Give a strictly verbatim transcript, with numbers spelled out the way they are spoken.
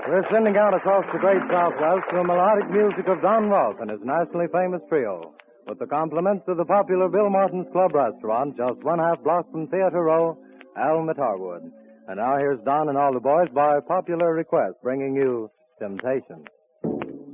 We're sending out across the great Southwest the melodic music of Don Rolfe and his nationally famous trio, with the compliments of the popular Bill Martin's Club restaurant, just one half block from Theater Row, Allen at Harwood. And now here's Don and all the boys by popular request, bringing you Temptation.